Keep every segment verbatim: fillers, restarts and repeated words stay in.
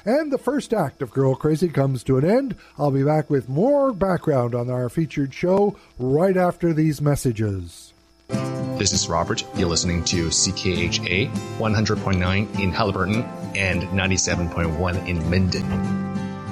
And the first act of Girl Crazy comes to an end. I'll be back with more background on our featured show right after these messages. This is Robert. You're listening to C K H A one hundred point nine in Haliburton and ninety-seven point one in Minden.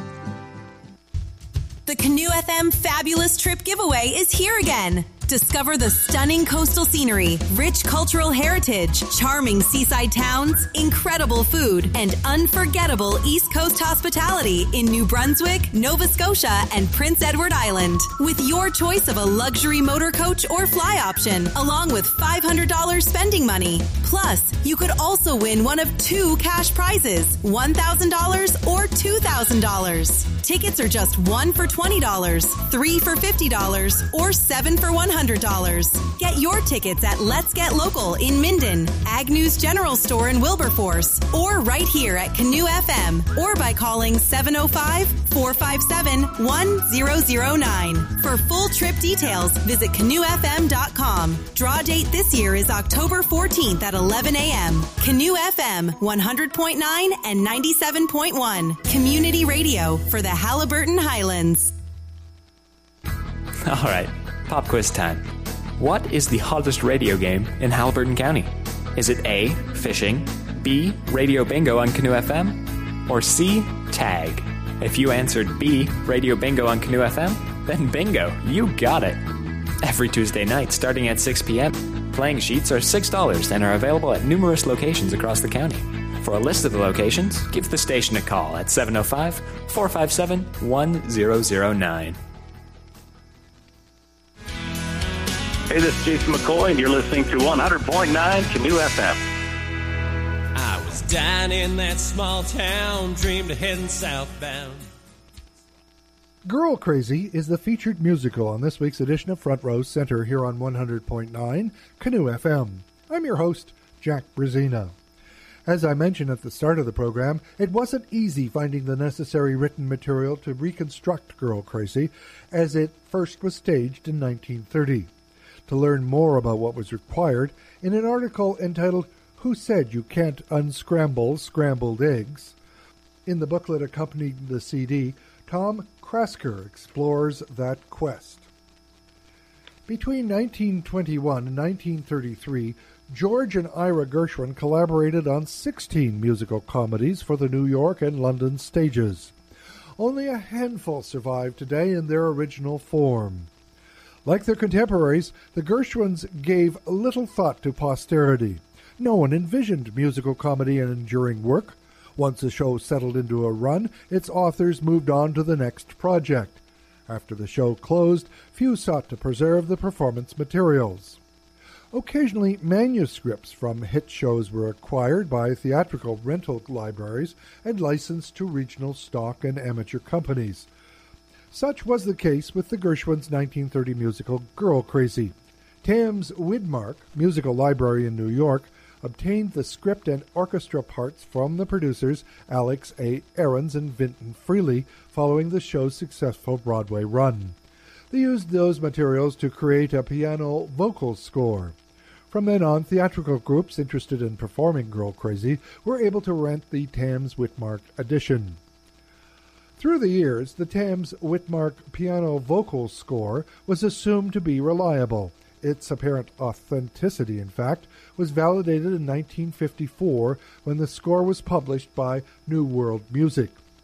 The Canoe F M Fabulous Trip Giveaway is here again. Discover the stunning coastal scenery, rich cultural heritage, charming seaside towns, incredible food, and unforgettable East Coast hospitality in New Brunswick, Nova Scotia, and Prince Edward Island. With your choice of a luxury motor coach or fly option, along with five hundred dollars spending money. Plus, you could also win one of two cash prizes, one thousand dollars or two thousand dollars. Tickets are just one for twenty dollars, three for fifty dollars, or seven for one hundred dollars. Get your tickets at Let's Get Local in Minden, Agnew's General Store in Wilberforce, or right here at Canoe F M, or by calling seven oh five, four five seven, one zero zero nine. For full trip details, visit canoe f m dot com. Draw date this year is October fourteenth at eleven a.m. Canoe F M, one hundred point nine and ninety-seven point one. Community radio for the Haliburton Highlands. All right, pop quiz time. What is the hottest radio game in Haliburton County? Is it A, fishing, B, radio bingo on Canoe F M, or C, tag? If you answered B, radio bingo on Canoe F M, then bingo, you got it. Every Tuesday night starting at six p.m., playing sheets are six dollars and are available at numerous locations across the county. For a list of the locations, give the station a call at seven oh five, four five seven, one zero zero nine. Hey, this is Jason McCoy, and you're listening to one hundred point nine Canoe F M. I was down in that small town, dreamed of heading southbound. Girl Crazy is the featured musical on this week's edition of Front Row Center here on one hundred point nine Canoe F M. I'm your host, Jack Brazina. As I mentioned at the start of the program, it wasn't easy finding the necessary written material to reconstruct Girl Crazy, as it first was staged in nineteen thirty. To learn more about what was required, in an article entitled Who Said You Can't Unscramble Scrambled Eggs? In the booklet accompanying the C D, Tom Krasker explores that quest. Between nineteen twenty-one and nineteen thirty-three, George and Ira Gershwin collaborated on sixteen musical comedies for the New York and London stages. Only a handful survive today in their original form. Like their contemporaries, the Gershwins gave little thought to posterity. No one envisioned musical comedy an enduring work. Once a show settled into a run, its authors moved on to the next project. After the show closed, few sought to preserve the performance materials. Occasionally, manuscripts from hit shows were acquired by theatrical rental libraries and licensed to regional stock and amateur companies. Such was the case with the Gershwins' nineteen thirty musical Girl Crazy. Thames Widmark Musical Library in New York obtained the script and orchestra parts from the producers Alex A. Ahrens and Vinton Freely following the show's successful Broadway run. They used those materials to create a piano vocal score. From then on, theatrical groups interested in performing Girl Crazy were able to rent the Thames Widmark edition. Through the years, the Thames Widmark piano vocal score was assumed to be reliable. Its apparent authenticity, in fact, was validated in nineteen fifty-four when the score was published by New World Music.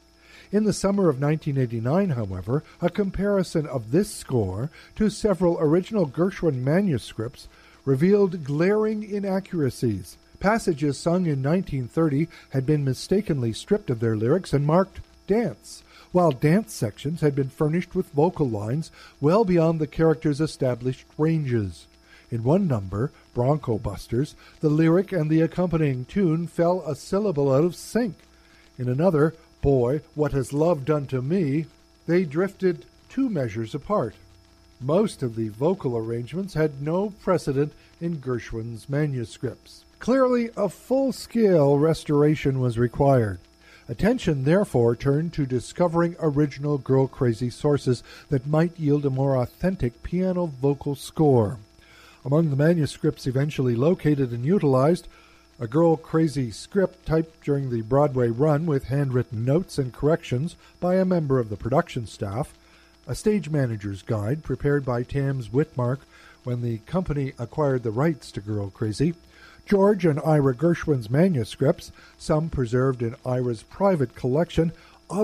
In the summer of nineteen eighty-nine, however, a comparison of this score to several original Gershwin manuscripts revealed glaring inaccuracies. Passages sung in nineteen thirty had been mistakenly stripped of their lyrics and marked dance, while dance sections had been furnished with vocal lines well beyond the characters' established ranges. In one number, Bronco Busters, the lyric and the accompanying tune fell a syllable out of sync. In another, Boy, What Has Love Done to Me, they drifted two measures apart. Most of the vocal arrangements had no precedent in Gershwin's manuscripts. Clearly, a full-scale restoration was required. Attention, therefore, turned to discovering original Girl Crazy sources that might yield a more authentic piano vocal score. Among the manuscripts eventually located and utilized, A Girl Crazy script typed during the Broadway run with handwritten notes and corrections by a member of the production staff, a stage manager's guide prepared by Tams Whitmark when the company acquired the rights to Girl Crazy, George and Ira Gershwin's manuscripts, some preserved in Ira's private collection,